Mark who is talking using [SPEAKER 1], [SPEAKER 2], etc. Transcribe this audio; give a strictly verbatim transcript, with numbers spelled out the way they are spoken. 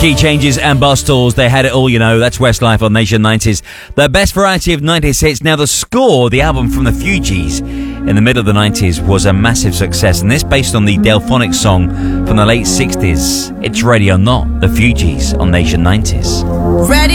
[SPEAKER 1] Key Changes and Bustles, they had it all, you know. That's Westlife on Nation nineties. The best variety of nineties hits. Now, The Score, the album from the Fugees in the middle of the nineties, was a massive success. And this based on the Delphonics song from the late sixties. It's Ready or Not, the Fugees on Nation nineties.
[SPEAKER 2] Ready